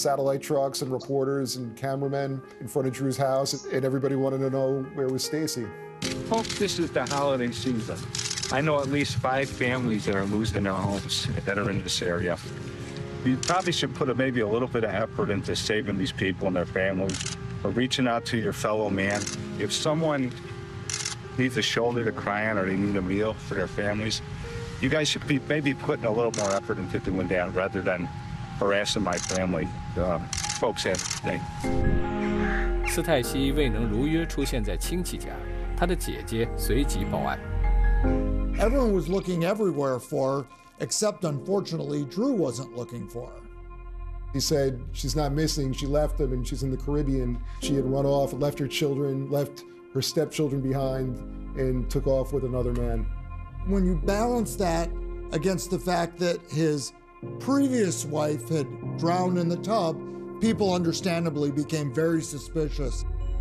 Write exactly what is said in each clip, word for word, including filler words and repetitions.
satellite trucks and reporters and cameramen in front of Drew's house, and everybody wanted to know where was Stacey. Folks, this is the holiday season. I know at least five families that are losing their homes that are in this area. You probably should put a, maybe a little bit of effort into saving these people and their families, or reaching out to your fellow man. If someone needs a shoulder to cry on or they need a meal for their families, you guys should be maybe putting a little more effort into doing that rather than harassing my family. Uh, folks have a day. 斯泰西未能如约出现在亲戚家，他的姐姐随即报案。 Everyone was looking everywhere for her, except unfortunately Drew wasn't looking for her. He said she's not missing, she left him and she's in the Caribbean. She had run off, left her children, left her stepchildren behind, and took off with another man. When you balance that against the fact that his previous wife had drowned in the tub, people understandably became very suspicious.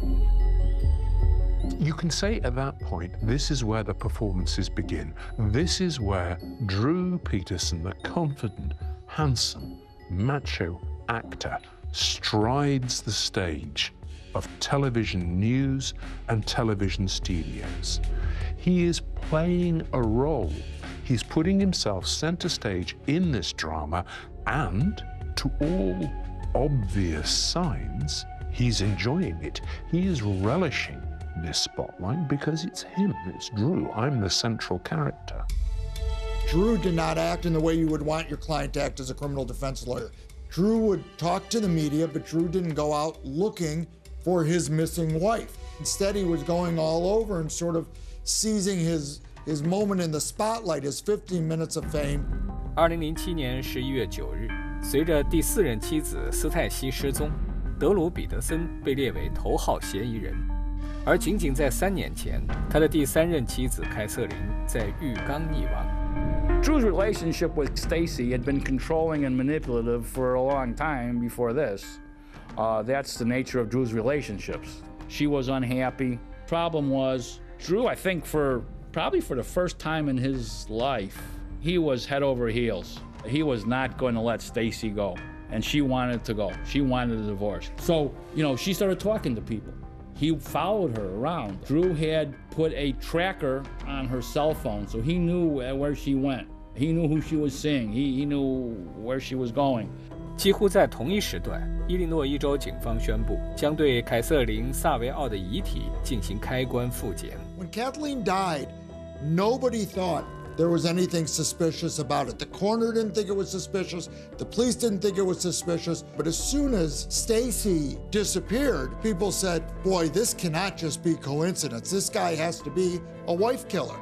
You can say at that point, this is where the performances begin. This is where Drew Peterson, the confident, handsome, macho actor, strides the stage of television news and television studios. He is playing a role. He's putting himself center stage in this drama, and to all obvious signs, he's enjoying it. He is relishing this spotlight because it's him, it's Drew. I'm the central character. Drew did not act in the way you would want your client to act as a criminal defense lawyer. Drew would talk to the media, but Drew didn't go out looking for his missing wife. Instead, he was going all over and sort of seizing his, his moment in the spotlight, his fifteen minutes of fame. 二零零七年十一月九日，随着第四任妻子斯泰西失踪，德鲁·彼得森被列为头号嫌疑人。而仅仅在三年前，他的第三任妻子凯瑟琳在浴缸溺亡。 Drew's relationship with Stacey had been controlling and manipulative for a long time before this. Uh, that's the nature of Drew's relationships. She was unhappy. Problem was, Drew, I think for probably for the first time in his life, he was head over heels. He was not going to let Stacey go, and she wanted to go. She wanted a divorce. So, you know, she started talking to people. He followed her around. Drew had put a tracker on her cell phone, so he knew where she went. He knew who she was seeing. He, he knew where she was going. 几乎在同一时段，伊利诺伊州警方宣布将对凯瑟琳·萨维奥的遗体进行开棺复检。 When Kathleen died, nobody thought there was anything suspicious about it. The coroner didn't think it was suspicious. The police didn't think it was suspicious. But as soon as Stacey disappeared, people said, boy, this cannot just be coincidence. This guy has to be a wife killer.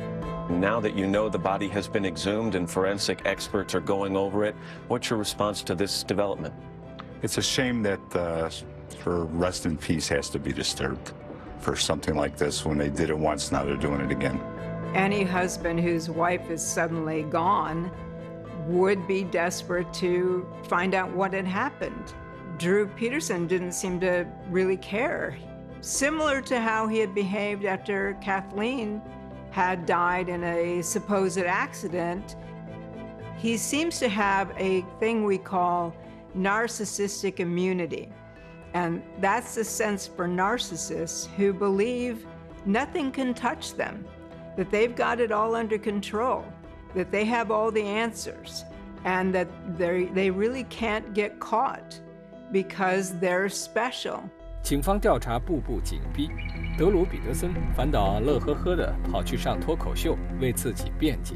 Now that you know the body has been exhumed and forensic experts are going over it, what's your response to this development? It's a shame that uh, her rest in peace has to be disturbed for something like this. When they did it once, now they're doing it again. Any husband whose wife is suddenly gone would be desperate to find out what had happened. Drew Peterson didn't seem to really care. Similar to how he had behaved after Kathleen had died in a supposed accident, he seems to have a thing we call narcissistic immunity. And that's the sense for narcissists who believe nothing can touch them, that they've got it all under control, that they have all the answers, and that they they really can't get caught because they're special. 警方调查步步紧逼，德鲁·彼得森反倒乐呵呵地跑去上脱口秀，为自己辩解。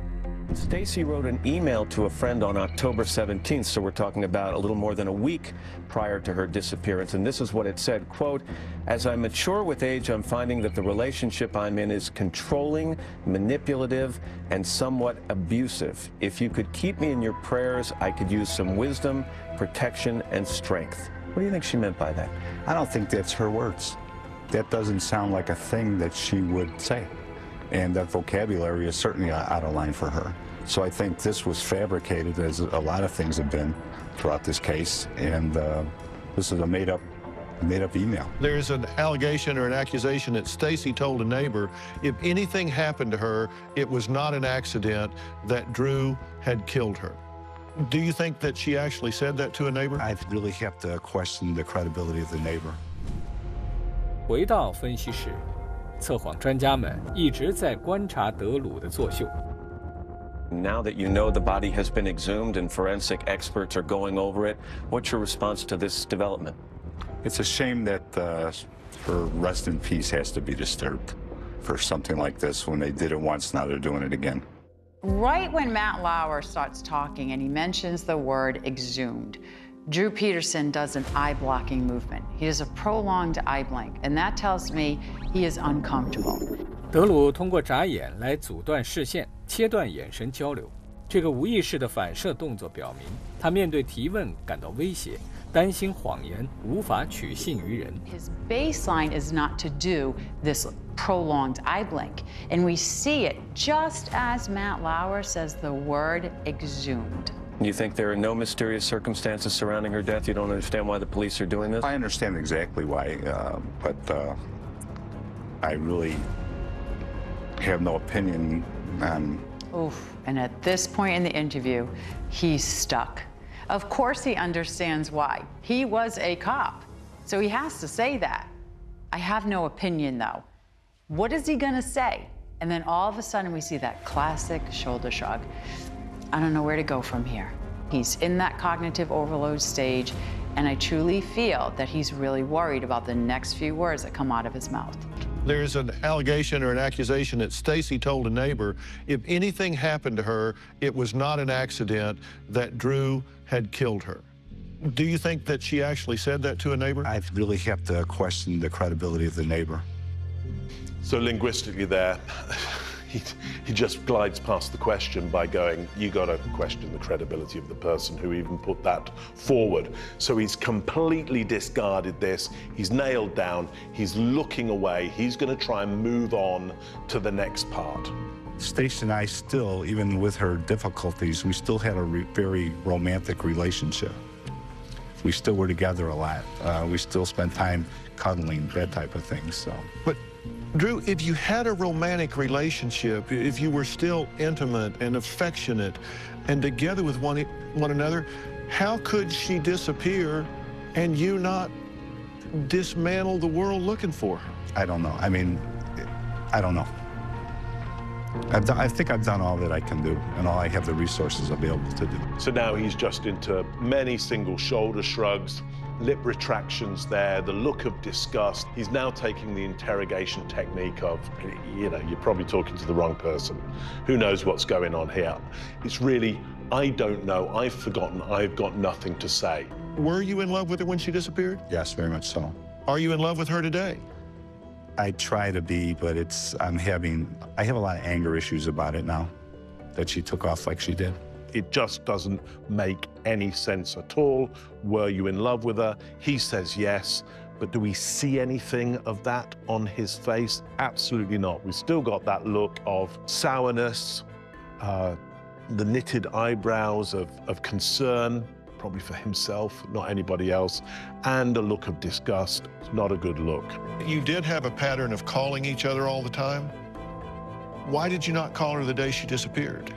Stacey wrote an email to a friend on October seventeenth, so we're talking about a little more than a week prior to her disappearance, and this is what it said, quote, "As I mature with age, I'm finding that the relationship I'm in is controlling, manipulative, and somewhat abusive. If you could keep me in your prayers, I could use some wisdom, protection, and strength." What do you think she meant by that? I don't think that's her words. That doesn't sound like a thing that she would say. And that vocabulary is certainly out of line for her. So I think this was fabricated, as a lot of things have been throughout this case, and uh, this is a made-up made-up email. There's an allegation or an accusation that Stacey told a neighbor if anything happened to her, it was not an accident, that Drew had killed her. Do you think that she actually said that to a neighbor? I really have to question the credibility of the neighbor. 回到分析室，测谎专家们一直在观察德鲁的作秀。 Now that you know the body has been exhumed and forensic experts are going over it, what's your response to this development? It's a shame that uh, her rest in peace has to be disturbed for something like this. When they did it once, now they're doing it again. Right when Matt Lauer starts talking and he mentions the word exhumed, Drew Peterson does an eye-blocking movement. He does a prolonged eye blink, and that tells me he is uncomfortable. 德鲁通过眨眼来阻断视线，切断眼神交流。这个无意识的反射动作表明，他面对提问感到威胁，担心谎言无法取信于人。 His baseline is not to do this prolonged eye blink, and we see it just as Matt Lauer says the word exhumed. You think there are no mysterious circumstances surrounding her death? You don't understand why the police are doing this? I understand exactly why, uh, but uh, I really have no opinion on. Oof, and at this point in the interview, he's stuck. Of course he understands why. He was a cop, so he has to say that. I have no opinion, though. What is he gonna say? And then all of a sudden we see that classic shoulder shrug. I don't know where to go from here. He's in that cognitive overload stage, and I truly feel that he's really worried about the next few words that come out of his mouth. There's an allegation or an accusation that Stacy told a neighbor if anything happened to her, it was not an accident, that Drew had killed her. Do you think that she actually said that to a neighbor? I really have to question the credibility of the neighbor. So linguistically there, he, he just glides past the question by going, you got to question the credibility of the person who even put that forward. So he's completely discarded this. He's nailed down. He's looking away. He's going to try and move on to the next part. Stacy and I still, even with her difficulties, we still had a re very romantic relationship. We still were together a lot. Uh, we still spent time cuddling, that type of thing, so. But Drew, if you had a romantic relationship, if you were still intimate and affectionate and together with one, one another, how could she disappear and you not dismantle the world looking for her? I don't know. I mean, I don't know. I've done, I think I've done all that I can do and all I have the resources available to do. So now he's just into many single shoulder shrugs, lip retractions there, the look of disgust. He's now taking the interrogation technique of, you know, you're probably talking to the wrong person. Who knows what's going on here? It's really, I don't know, I've forgotten, I've got nothing to say. Were you in love with her when she disappeared? Yes, very much so. Are you in love with her today? I try to be, but it's, I'm having, I have a lot of anger issues about it now, that she took off like she did. It just doesn't make any sense at all. Were you in love with her? He says yes, but do we see anything of that on his face? Absolutely not. We've still got that look of sourness, uh, the knitted eyebrows of, of concern, probably for himself, not anybody else, and a look of disgust. It's not a good look. You did have a pattern of calling each other all the time. Why did you not call her the day she disappeared?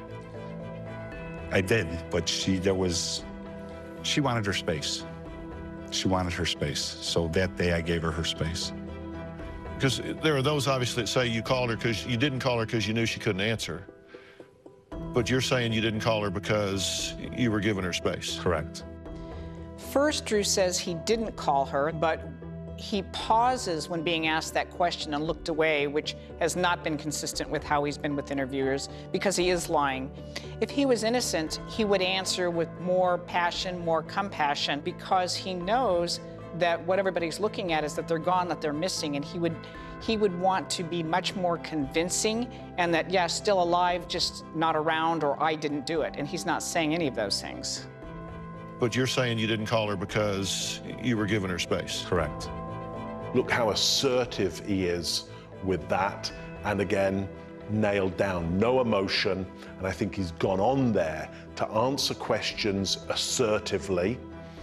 I did, but she, there was, she wanted her space. She wanted her space. So that day I gave her her space. Because there are those obviously that say you called her because you didn't call her because you knew she couldn't answer. But you're saying you didn't call her because you were giving her space. Correct. First, Drew says he didn't call her, but he pauses when being asked that question and looked away, which has not been consistent with how he's been with interviewers, because he is lying. If he was innocent, he would answer with more passion, more compassion, because he knows that what everybody's looking at is that they're gone, that they're missing, and he would he would want to be much more convincing, and that, yeah, still alive, just not around, or I didn't do it. And he's not saying any of those things. But you're saying you didn't call her because you were giving her space. Correct. Look how assertive he is with that. And again, nailed down, no emotion. And I think he's gone on there to answer questions assertively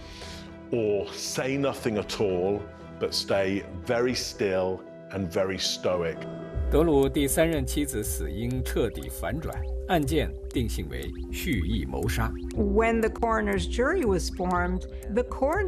or say nothing at all, but stay very still and very stoic. 德鲁第三任妻子死因彻底反转，案件定性为蓄意谋杀。 When the coroner's jury was formed, the coroner